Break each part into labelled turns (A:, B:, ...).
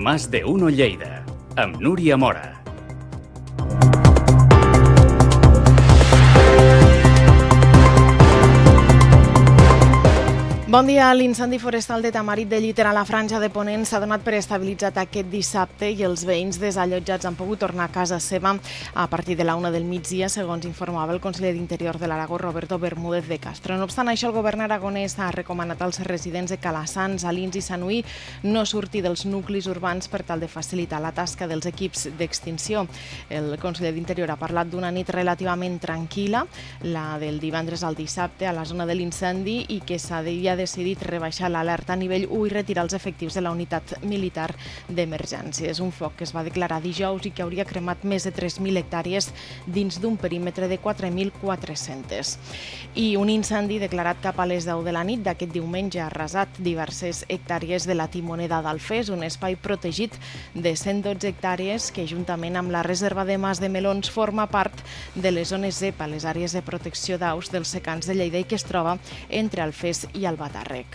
A: Más de Uno Lleida, amb Núria Mora.
B: Bon dia. L'incendi forestal de Tamarit de Lliter a la Franja de Ponent s'ha donat per estabilitzat aquest dissabte i els veïns desallotjats han pogut tornar a casa seva a partir de la 1 del migdia, segons informava el conseller d'Interior de l'Aragó, Roberto Bermúdez de Castro. No obstant això, el govern aragonès ha recomanat als residents de Calassanç, Alins i Sanuí no sortir dels nuclis urbans per tal de facilitar la tasca dels equips d'extinció. El conseller d'Interior ha parlat d'una nit relativament tranquil·la, la del divendres al dissabte a la zona de l'incendi, i que s'havia decidit rebaixar l'alerta a nivell 1 i retirar els efectius de la unitat militar d'emergència. És un foc que es va declarar dijous i que hauria cremat més de 3.000 hectàrees dins d'un perímetre de 4.400. I un incendi declarat cap a les 10 de la nit d'aquest diumenge ha arrasat diverses hectàrees de la Timoneda d'Alfés, un espai protegit de 112 hectàrees que, juntament amb la reserva de Mas de Melons, forma part de les zones ZEPA, les àrees de protecció d'aus dels secans de Lleida, i que es troba entre Alfés i Albatàrrec.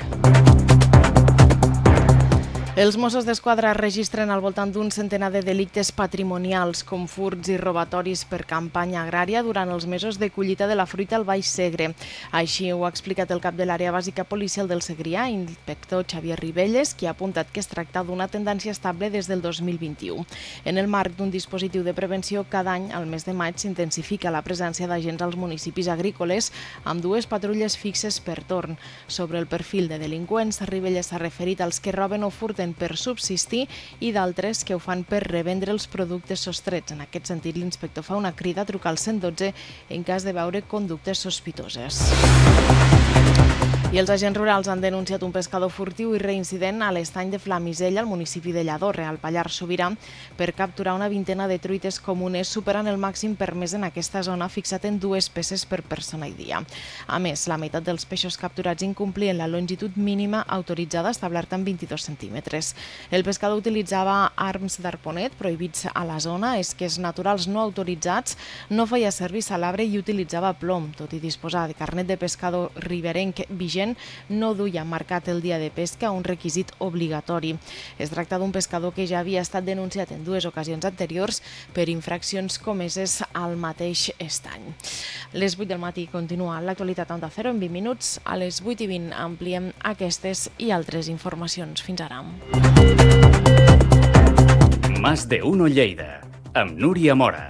B: Els Mossos d'Esquadra registren al voltant d'un centenar de delictes patrimonials, com furts i robatoris per campanya agrària durant els mesos de collita de la fruita al Baix Segre. Així ho ha explicat el cap de l'àrea bàsica policial del Segrià, inspector Xavier Ribelles, qui ha apuntat que es tracta d'una tendència estable des del 2021. En el marc d'un dispositiu de prevenció, cada any, al mes de maig, s'intensifica la presència d'agents als municipis agrícoles amb 2 patrulles fixes per torn. Sobre el perfil de delinqüents, Ribelles s'ha referit als que roben o furten per subsistir i d'altres que ho fan per revendre els productes sostrets. En aquest sentit, l'inspector fa una crida a trucar al 112 en cas de veure conductes sospitoses. I els agents rurals han denunciat un pescador furtiu i reincident a l'estany de Flamisella, al municipi de Lladorre, al Pallars Sobirà, per capturar una vintena de truites comunes, superant el màxim permès en aquesta zona, fixat en 2 peces per persona i dia. A més, la meitat dels peixos capturats incomplien la longitud mínima autoritzada, establerta en 22 centímetres. El pescador utilitzava arms d'arponet prohibits a la zona, esquers naturals no autoritzats, no feia servir salabre i utilitzava plom. Tot i disposar de carnet de pescador riberenc vigent, no duia marcat el dia de pesca, un requisit obligatori. Es tracta d'un pescador que ja havia estat denunciat en 2 ocasions anteriors per infraccions comeses al mateix estany. Les 8 del matí continua l'actualitat a Onda Cero en 20 minuts. A les 8:20 ampliem aquestes i altres informacions. Fins ara.
A: Más de Uno Lleida, amb Núria Mora.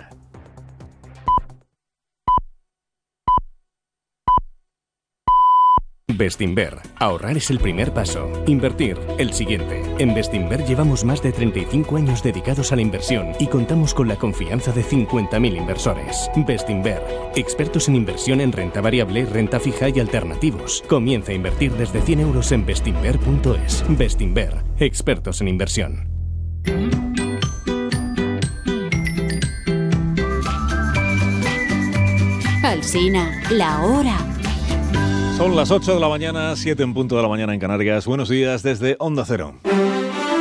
C: Bestinver. Ahorrar es el primer paso. Invertir, el siguiente. En Bestinver llevamos más de 35 años dedicados a la inversión y contamos con la confianza de 50.000 inversores. Bestinver. Expertos en inversión en renta variable, renta fija y alternativos. Comienza a invertir desde 100 euros en bestinver.es. Bestinver. Expertos en inversión.
D: Alsina, la hora.
E: Son las 8 de la mañana, 7 en punto de la mañana en Canarias. Buenos días desde Onda Cero.